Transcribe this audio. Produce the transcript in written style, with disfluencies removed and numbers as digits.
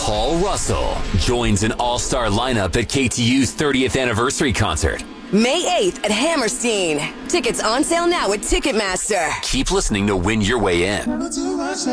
Paul Russell joins an all-star lineup at KTU's 30th anniversary concert. May 8th at Hammerstein. Tickets on sale now at Ticketmaster. Keep listening to win your way in.